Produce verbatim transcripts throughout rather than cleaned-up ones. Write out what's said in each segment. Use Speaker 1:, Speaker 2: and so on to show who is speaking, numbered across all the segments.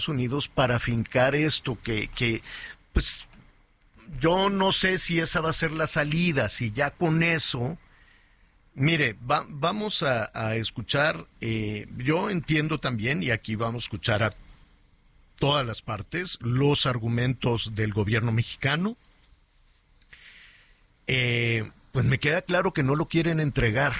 Speaker 1: Unidos para fincar esto, que, que pues yo no sé si esa va a ser la salida, si ya con eso, mire, va, vamos a, a escuchar, eh, yo entiendo también, y aquí vamos a escuchar a todas las partes, los argumentos del gobierno mexicano. Eh, pues me queda claro que no lo quieren entregar.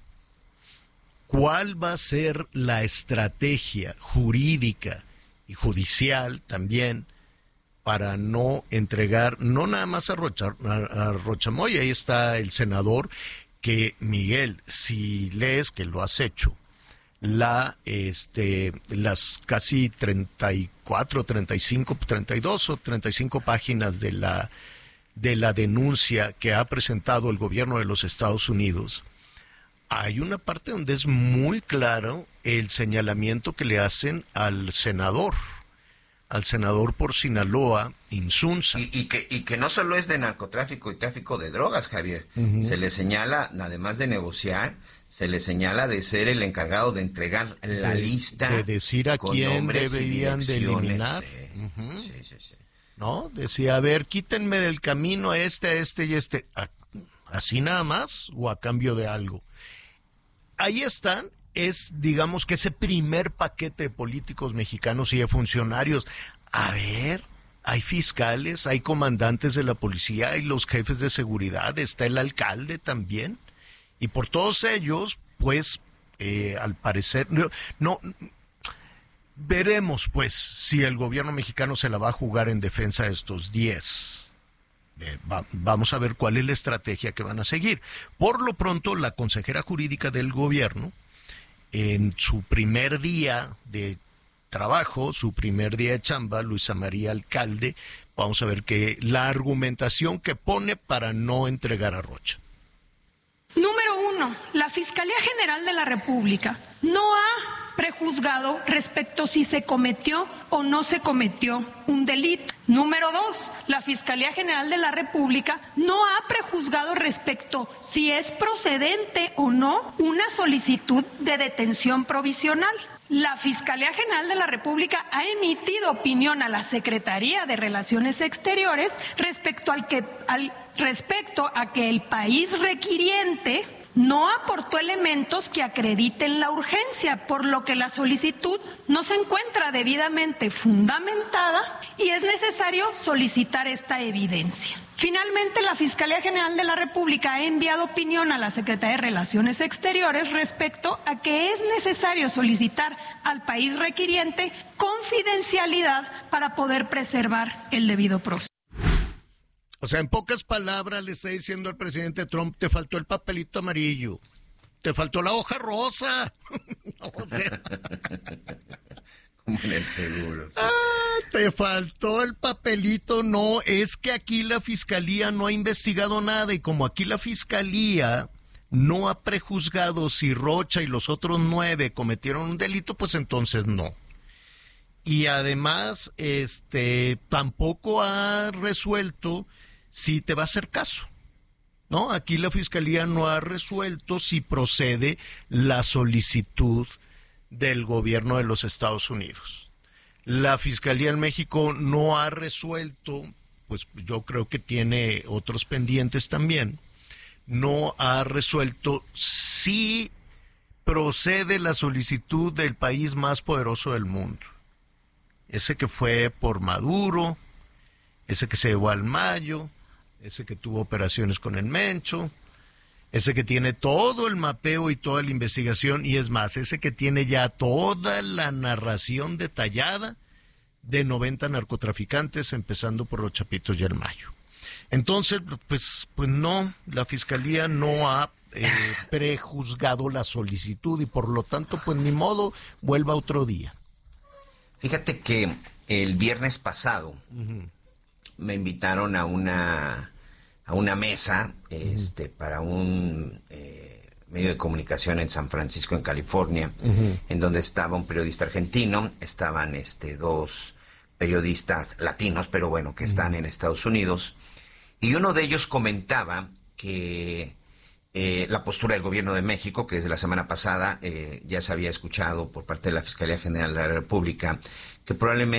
Speaker 1: ¿Cuál va a ser la estrategia jurídica y judicial también para no entregar, no nada más a, Rocha, a, a Rochamoy? Ahí está el senador, que Miguel, si lees, que lo has hecho, la este las casi treinta y cuatro, treinta y cinco, treinta y dos o treinta y cinco páginas de la de la denuncia que ha presentado el gobierno de los Estados Unidos, hay una parte donde es muy claro el señalamiento que le hacen al senador, al senador por Sinaloa, Insunza.
Speaker 2: Y, y, que, y que no solo es de narcotráfico y tráfico de drogas, Javier. Uh-huh. Se le señala, además de negociar, se le señala de ser el encargado de entregar la
Speaker 1: de,
Speaker 2: lista.
Speaker 1: De decir a quién deberían de eliminar.
Speaker 2: Sí, uh-huh. sí, sí, sí.
Speaker 1: ¿No? Decía, a ver, quítenme del camino a este, a este y este. ¿Así nada más o a cambio de algo? Ahí están. Es, digamos, que ese primer paquete de políticos mexicanos y de funcionarios. A ver, hay fiscales, hay comandantes de la policía, hay los jefes de seguridad, está el alcalde también. Y por todos ellos, pues, eh, al parecer, no, no, veremos, pues, si el gobierno mexicano se la va a jugar en defensa de estos diez. Eh, va, vamos a ver cuál es la estrategia que van a seguir. Por lo pronto, la consejera jurídica del gobierno, en su primer día de trabajo, su primer día de chamba, Luisa María Alcalde, vamos a ver que la argumentación que pone para no entregar a Rocha.
Speaker 3: Número uno, la Fiscalía General de la República no ha prejuzgado respecto si se cometió o no se cometió un delito. Número dos, la Fiscalía General de la República no ha prejuzgado respecto si es procedente o no una solicitud de detención provisional. La Fiscalía General de la República ha emitido opinión a la Secretaría de Relaciones Exteriores respecto al que al respecto a que el país requiriente no aportó elementos que acrediten la urgencia, por lo que la solicitud no se encuentra debidamente fundamentada y es necesario solicitar esta evidencia. Finalmente, la Fiscalía General de la República ha enviado opinión a la Secretaría de Relaciones Exteriores respecto a que es necesario solicitar al país requiriente confidencialidad para poder preservar el debido proceso.
Speaker 1: O sea, en pocas palabras le está diciendo al presidente Trump, te faltó el papelito amarillo, te faltó la hoja rosa. O sea,
Speaker 2: como en el seguro. Sí.
Speaker 1: Ah, te faltó el papelito. No, es que aquí la fiscalía no ha investigado nada y como aquí la fiscalía no ha prejuzgado si Rocha y los otros nueve cometieron un delito, pues entonces no. Y además, este, tampoco ha resuelto si te va a hacer caso, ¿no? Aquí la Fiscalía no ha resuelto si procede la solicitud del gobierno de los Estados Unidos. La Fiscalía en México no ha resuelto, pues yo creo que tiene otros pendientes también, no ha resuelto si procede la solicitud del país más poderoso del mundo. Ese que fue por Maduro, ese que se llevó al Mayo, ese que tuvo operaciones con el Mencho, ese que tiene todo el mapeo y toda la investigación, y es más, ese que tiene ya toda la narración detallada de noventa narcotraficantes, empezando por los Chapitos y el Mayo. Entonces, pues, pues no, la Fiscalía no ha eh, prejuzgado la solicitud y por lo tanto, pues ni modo, vuelva otro día.
Speaker 2: Fíjate que el viernes pasado uh-huh. me invitaron a una a una mesa este uh-huh. para un eh, medio de comunicación en San Francisco, en California, uh-huh. en donde estaba un periodista argentino, estaban este dos periodistas latinos, pero bueno, que están uh-huh. en Estados Unidos, y uno de ellos comentaba que eh, la postura del Gobierno de México, que desde la semana pasada eh, ya se había escuchado por parte de la Fiscalía General de la República, que probablemente